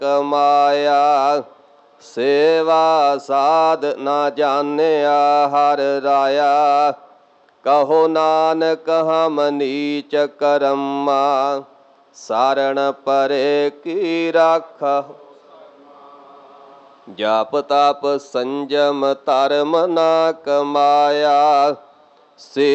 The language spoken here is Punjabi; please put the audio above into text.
ਕਮਾਇਆ। ਸੇਵਾ ਸਾਧ ਨਾ ਜਾਣਿਆ ਹਰ ਰਾਇਆ। ਕਹੋ ਨਾਨਕ ਹਮ ਨੀਚ ਕਰਮਾ। ਸਾਰਣ ਪਰੇ ਕੀ ਰਾਖਹੁ। ਜਪ ਤਪ ਸੰਜਮ ਧਰਮ ਨਾ ਕਮਾਇਆ।